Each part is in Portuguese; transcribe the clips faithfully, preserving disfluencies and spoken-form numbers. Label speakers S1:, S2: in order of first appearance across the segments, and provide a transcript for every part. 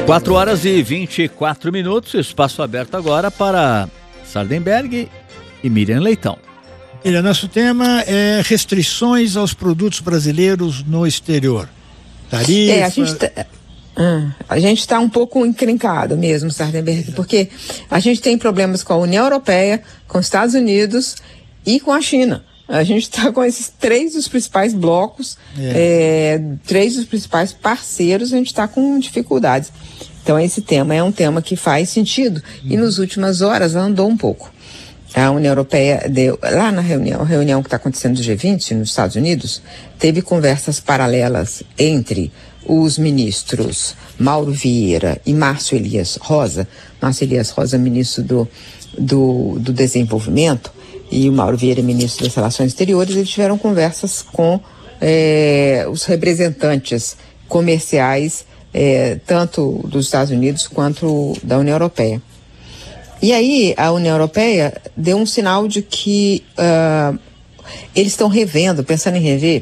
S1: quatro horas e vinte e quatro minutos, espaço aberto agora para Sardenberg e Miriam Leitão.
S2: Miriam, nosso tema é restrições aos produtos brasileiros no exterior. Tarifa...
S3: É, a gente tá, hum, a gente está um pouco encrencado mesmo, Sardenberg, porque a gente tem problemas com a União Europeia, com os Estados Unidos e com a China. A gente está com esses três dos principais blocos, é. É, três dos principais parceiros, a gente está com dificuldades. Então esse tema é um tema que faz sentido. Uhum. E nas últimas horas andou um pouco. A União Europeia deu, lá na reunião, a reunião que está acontecendo do G vinte nos Estados Unidos, teve conversas paralelas entre os ministros Mauro Vieira e Márcio Elias Rosa. Márcio Elias Rosa, ministro do, do, do Desenvolvimento, e o Mauro Vieira, ministro das Relações Exteriores. Eles tiveram conversas com eh, os representantes comerciais, eh, tanto dos Estados Unidos quanto da União Europeia. E aí a União Europeia deu um sinal de que uh, eles estão revendo, pensando em rever,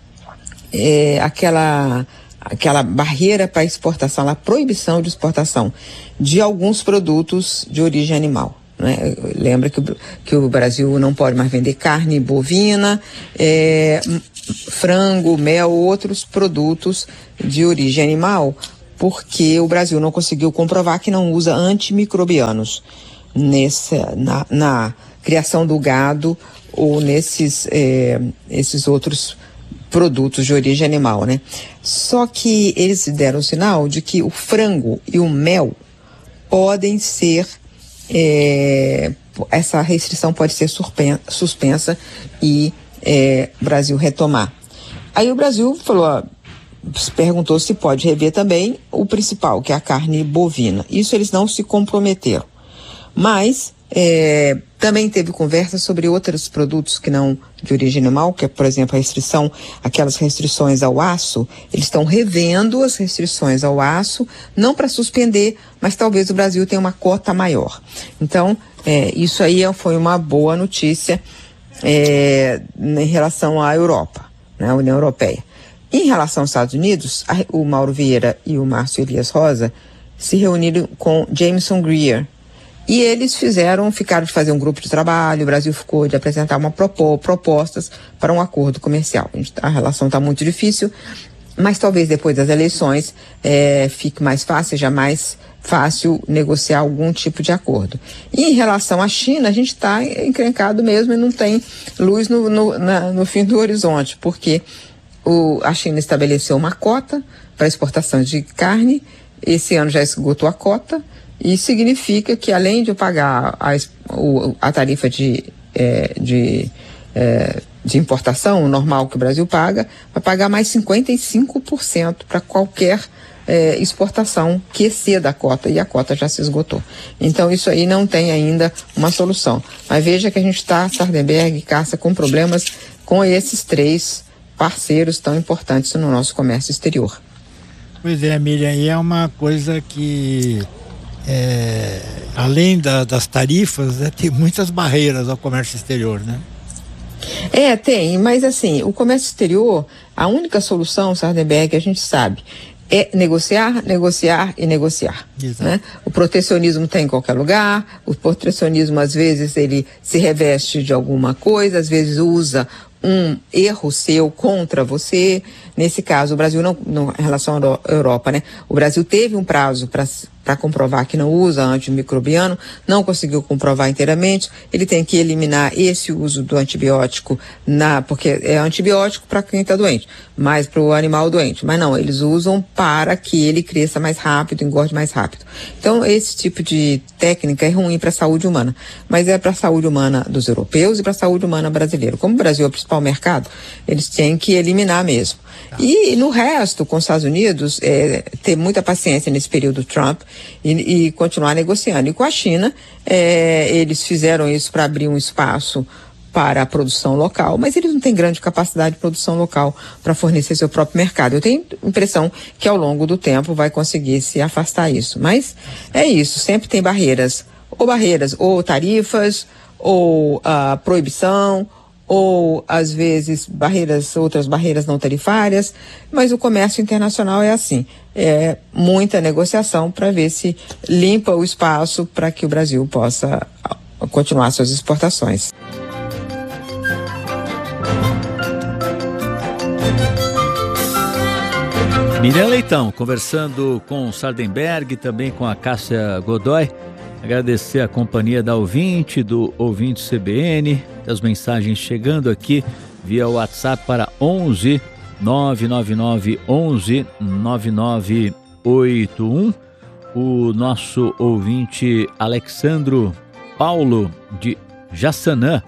S3: eh, aquela, aquela barreira para exportação, a proibição de exportação de alguns produtos de origem animal. Né? Lembra que, que o Brasil não pode mais vender carne bovina, é, frango, mel, outros produtos de origem animal, porque o Brasil não conseguiu comprovar que não usa antimicrobianos nessa, na, na criação do gado ou nesses é, esses outros produtos de origem animal, né? Só que eles deram o sinal de que o frango e o mel podem ser É, essa restrição pode ser suspensa e é, o Brasil retomar. Aí o Brasil falou, ó, perguntou se pode rever também o principal, que é a carne bovina. Isso eles não se comprometeram. Mas é, também teve conversa sobre outros produtos que não de origem animal, que é, por exemplo, a restrição, aquelas restrições ao aço. Eles estão revendo as restrições ao aço, não para suspender, mas talvez o Brasil tenha uma cota maior. Então, é, isso aí foi uma boa notícia é, em relação à Europa, né, à União Europeia. Em relação aos Estados Unidos, a, o Mauro Vieira e o Márcio Elias Rosa se reuniram com Jameson Greer. E eles fizeram, ficaram de fazer um grupo de trabalho, o Brasil ficou de apresentar uma propô, propostas para um acordo comercial. A, gente, a relação está muito difícil, mas talvez depois das eleições é, fique mais fácil, seja mais fácil negociar algum tipo de acordo. E em relação à China, a gente está encrencado mesmo e não tem luz no, no, na, no fim do horizonte, porque o, a China estabeleceu uma cota para exportação de carne, esse ano já esgotou a cota, e significa que além de eu pagar a, a tarifa de, é, de, é, de importação normal que o Brasil paga, vai pagar mais cinquenta e cinco por cento para qualquer é, exportação que exceda a cota, e a cota já se esgotou. Então isso aí não tem ainda uma solução. Mas veja que a gente está, Sardenberg, Cássia, com problemas com esses três parceiros tão importantes no nosso comércio exterior.
S2: Pois é, Miriam, e é uma coisa que É, além da, das tarifas, né, tem muitas barreiras ao comércio exterior, né?
S3: É, tem, mas assim, o comércio exterior, a única solução, Sardenberg, a gente sabe, é negociar, negociar e negociar. Né? O protecionismo está em qualquer lugar, o protecionismo às vezes ele se reveste de alguma coisa, às vezes usa um erro seu contra você. Nesse caso, o Brasil não, não em relação à Europa, né? O Brasil teve um prazo para para comprovar que não usa antimicrobiano, não conseguiu comprovar inteiramente, ele tem que eliminar esse uso do antibiótico, na, porque é antibiótico para quem está doente, mas para o animal doente. Mas não, eles usam para que ele cresça mais rápido, engorde mais rápido. Então, esse tipo de técnica é ruim para a saúde humana, mas é para a saúde humana dos europeus e para a saúde humana brasileira. Como o Brasil é o principal mercado, eles têm que eliminar mesmo. E no resto, com os Estados Unidos, é, ter muita paciência nesse período Trump e, e continuar negociando. E com a China, é, eles fizeram isso para abrir um espaço para a produção local, mas eles não têm grande capacidade de produção local para fornecer seu próprio mercado. Eu tenho a impressão que ao longo do tempo vai conseguir se afastar isso. Mas é isso, sempre tem barreiras, ou barreiras, ou tarifas, ou uh, proibição, ou às vezes barreiras, outras barreiras não tarifárias, mas o comércio internacional é assim, é muita negociação para ver se limpa o espaço para que o Brasil possa continuar suas exportações.
S1: Miriam Leitão, conversando com o Sardenberg, também com a Cássia Godoy. Agradecer a companhia da ouvinte, do ouvinte C B N, as mensagens chegando aqui via WhatsApp para onze nove nove nove onze nove nove oito um. O nosso ouvinte Alexandro Paulo de Jaçanã,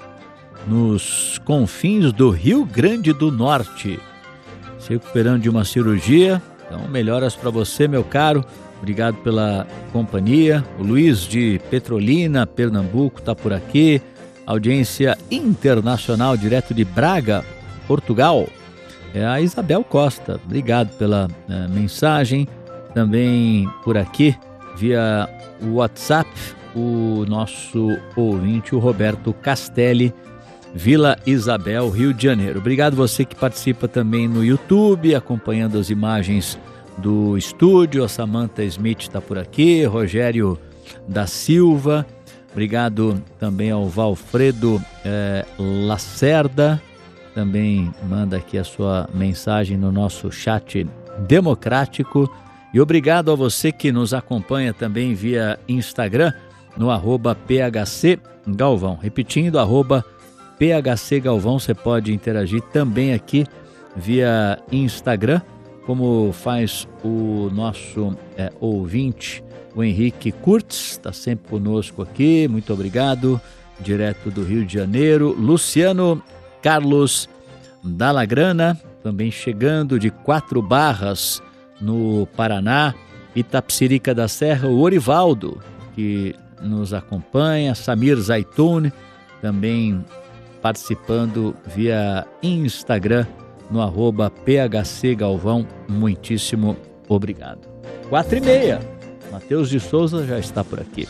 S1: nos confins do Rio Grande do Norte, se recuperando de uma cirurgia. Então, melhoras para você, meu caro. Obrigado pela companhia. O Luiz de Petrolina, Pernambuco, está por aqui. Audiência internacional, direto de Braga, Portugal. É a Isabel Costa. Obrigado pela é, mensagem. Também por aqui, via WhatsApp, o nosso ouvinte, o Roberto Castelli, Vila Isabel, Rio de Janeiro. Obrigado você que participa também no YouTube, acompanhando as imagens do estúdio. A Samantha Smith está por aqui, Rogério da Silva. Obrigado também ao Valfredo eh, Lacerda, também manda aqui a sua mensagem no nosso chat democrático. E obrigado a você que nos acompanha também via Instagram, no arroba P H C Galvão. Repetindo, arroba P H C Galvão, você pode interagir também aqui via Instagram, como faz o nosso é, ouvinte, o Henrique Kurtz, está sempre conosco aqui, muito obrigado, direto do Rio de Janeiro. Luciano Carlos Dalagrana, também chegando de Quatro Barras, no Paraná. Itapecerica da Serra, o Orivaldo, que nos acompanha. Samir Zaitun, também participando via Instagram, no arroba P H C Galvão. Muitíssimo obrigado. Quatro e meia, Matheus de Souza já está por aqui.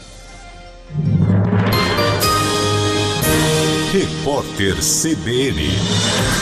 S4: Repórter C B N.